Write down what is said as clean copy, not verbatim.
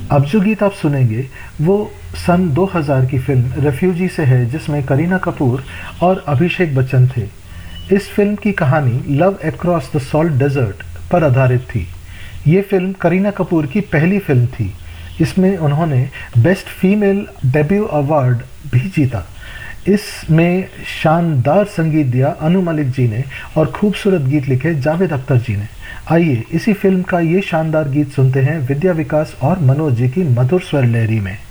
अब जो गीत आप सुनेंगे वो सन 2000 की फिल्म रेफ्यूजी से है, जिसमें करीना कपूर और अभिषेक बच्चन थे। इस फिल्म की कहानी love across the salt desert पर आधारित थी। ये फिल्म करीना कपूर की पहली फिल्म थी। इसमें उन्होंने बेस्ट फीमेल डेब्यू अवार्ड भी जीता। इसमें शानदार संगीत दिया अनु मलिक जी ने और खूबसूरत गीत लिखे जावेद अख्तर जी ने। आइए इसी फिल्म का ये शानदार गीत सुनते हैं विद्या विकास और मनोज जी की मधुर स्वर लहरी में।